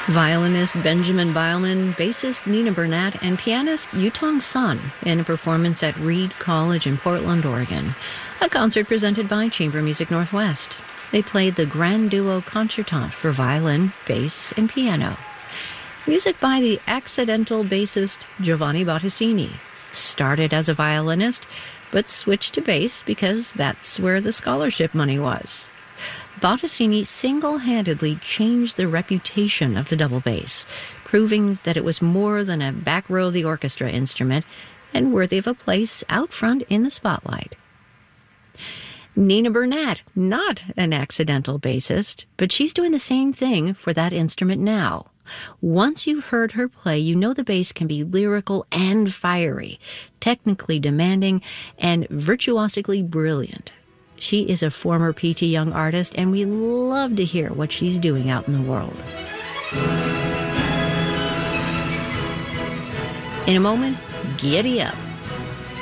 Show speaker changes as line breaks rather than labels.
Violinist Benjamin Beilman, bassist Nina Burnett, and pianist Yutong Sun in a performance at Reed College in Portland, Oregon. A concert presented by Chamber Music Northwest. They played the Grand Duo Concertante for violin, bass, and piano. Music by the accidental bassist Giovanni Bottesini. Started as a violinist, but switched to bass because that's where the scholarship money was. Bottesini single-handedly changed the reputation of the double bass, proving that it was more than a back row of the orchestra instrument and worthy of a place out front in the spotlight. Nina Burnett, not an accidental bassist, but she's doing the same thing for that instrument now. Once you've heard her play, you know the bass can be lyrical and fiery, technically demanding, and virtuosically brilliant. She is a former P.T. Young artist, and we love to hear what she's doing out in the world. In a moment, giddy up.